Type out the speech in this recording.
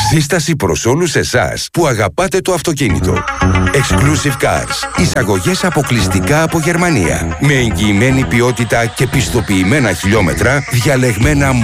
Σύσταση προς όλους εσάς που αγαπάτε το αυτοκίνητο. Exclusive Cars. Εισαγωγές αποκλειστικά από Γερμανία. Με εγγυημένη ποιότητα και πιστοποιημένα χιλιόμετρα, διαλεγμένα